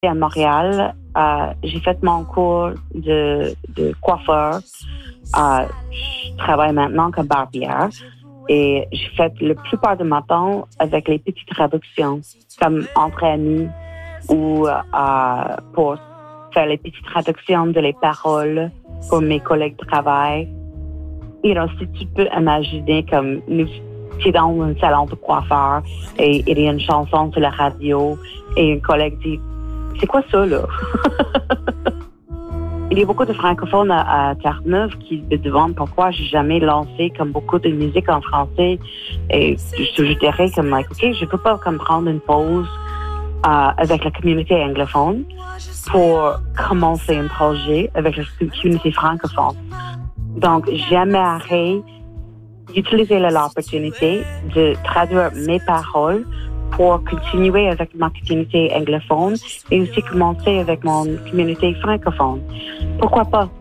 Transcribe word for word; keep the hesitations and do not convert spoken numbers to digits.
à Montréal, euh, j'ai fait mon cours de, de coiffeur. Euh, je travaille maintenant comme barbière et j'ai fait la plupart de mon temps avec les petites traductions, comme entre amis ou euh, pour faire les petites traductions de les paroles pour mes collègues de travail. You know, si tu peux imaginer comme nous, c'est dans un salon de coiffeur et il y a une chanson sur la radio et un collègue dit « C'est quoi ça, là? » Il y a beaucoup de francophones à, à Terre-Neuve qui me demandent pourquoi j'ai jamais lancé comme beaucoup de musique en français. Et je, je dirais comme, like, OK, je peux pas comme prendre une pause euh, avec la communauté anglophone pour commencer un projet avec la communauté francophone. Donc, j'aimerais utiliser l'opportunité de traduire mes paroles pour continuer avec ma communauté anglophone et aussi commencer avec mon communauté francophone. Pourquoi pas?